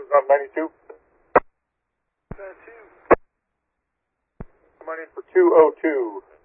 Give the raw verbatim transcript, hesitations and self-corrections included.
on ninety-two. Uh, two. Come on in for two oh two.